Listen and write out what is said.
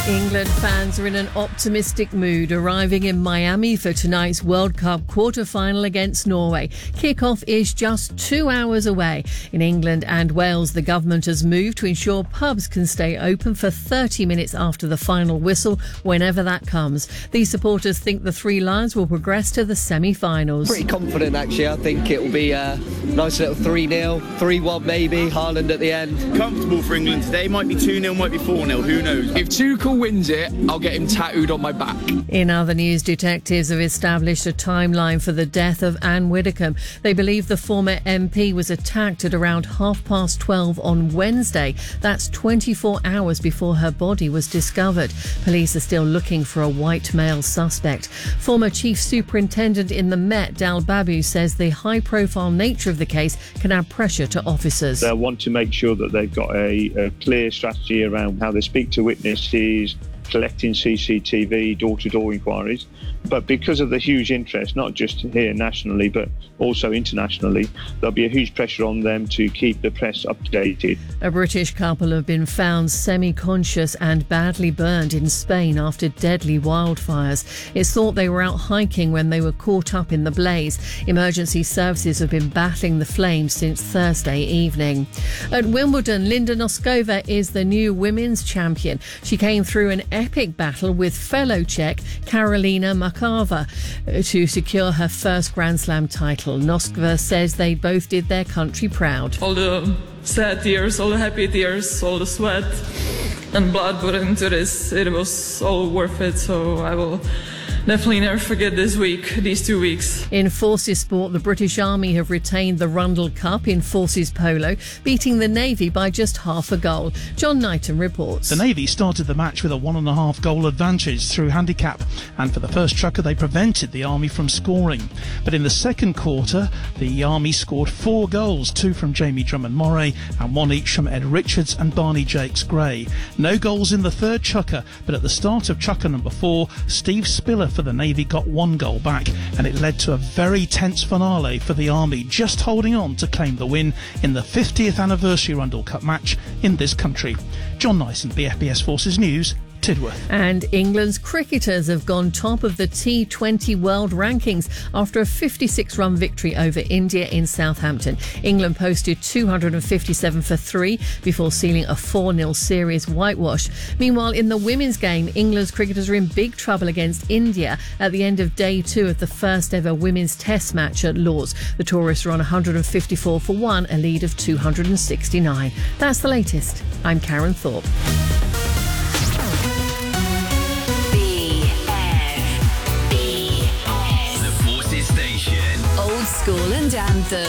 England fans are in an optimistic mood, arriving in Miami for tonight's World Cup quarter-final against Norway. Kick-off is just 2 hours away. In England and Wales, the government has moved to ensure pubs can stay open for 30 minutes after the final whistle, whenever that comes. These supporters think the Three Lions will progress to the semi-finals. Pretty confident, actually. I think it will be a nice little 3-0, 3-1 maybe, Haaland at the end. Comfortable for England today. Might be 2-0, might be 4-0, who knows? If Tuchel wins it, I'll get him tattooed on my back. In other news, detectives have established a timeline for the death of Anne Widdecombe. They believe the former MP was attacked at around 12:30 on Wednesday. That's 24 hours before her body was discovered. Police are still looking for a white male suspect. Former Chief Superintendent in the Met, Dal Babu, says the high-profile nature of the case can add pressure to officers. They want to make sure that they've got a clear strategy around how they speak to witnesses, collecting CCTV, door-to-door inquiries. But because of the huge interest, not just here nationally, but also internationally, there'll be a huge pressure on them to keep the press updated. A British couple have been found semi-conscious and badly burned in Spain after deadly wildfires. It's thought they were out hiking when they were caught up in the blaze. Emergency services have been battling the flames since Thursday evening. At Wimbledon, Linda Noskova is the new women's champion. She came through an epic battle with fellow Czech Karolina Markova to secure her first Grand Slam title. Noskova says they both did their country proud. All the sad tears, all the happy tears, all the sweat and blood put into this, it was all worth it, so I will definitely never forget these 2 weeks. In Forces sport, the British Army have retained the Rundle Cup in Forces polo, beating the Navy by just half a goal. John Knighton reports. The Navy started the match with a 1.5 goal advantage through handicap, and for the first chukker they prevented the Army from scoring. But in the second quarter, the Army scored 4 goals, 2 from Jamie Drummond-Moray and 1 each from Ed Richards and Barney Jakes-Gray. No goals in the third chukker, but at the start of chukker number 4, Steve Spiller for the Navy got 1 goal back, and it led to a very tense finale for the Army, just holding on to claim the win in the 50th anniversary Rundle Cup match in this country. John Nyson, BFBS Forces News, Tidworth. And England's cricketers have gone top of the T20 World Rankings after a 56-run victory over India in Southampton. England posted 257 for 3 before sealing a 4-0 series whitewash. Meanwhile, in the women's game, England's cricketers are in big trouble against India at the end of day 2 of the first ever women's test match at Lord's. The tourists are on 154 for 1, a lead of 269. That's the latest. I'm Karen Thorpe. Old School and Anthem.